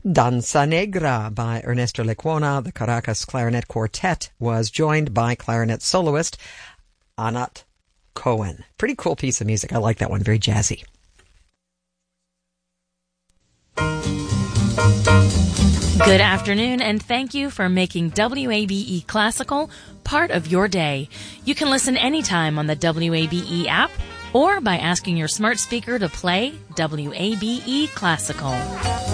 Danza Negra by Ernesto Lecuona. The Caracas Clarinet Quartet was joined by clarinet soloist Anat Cohen. Pretty cool piece of music. I like that one. Very jazzy. Good afternoon, and thank you for making WABE Classical part of your day. You can listen anytime on the WABE app or by asking your smart speaker to play WABE Classical.